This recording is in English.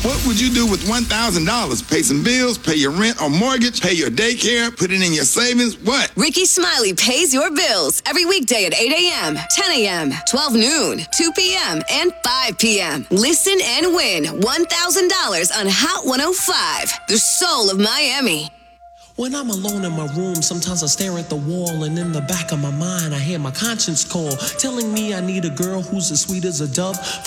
What would you do with $1,000? Pay some bills, pay your rent or mortgage, pay your daycare, put it in your savings? What? Ricky Smiley pays your bills every weekday at 8 a.m., 10 a.m., 12 noon, 2 p.m., and 5 p.m. Listen and win $1,000 on Hot 105, the soul of Miami. When I'm alone in my room, sometimes I stare at the wall, and in the back of my mind, I hear my conscience call, telling me I need a girl who's as sweet as a dove.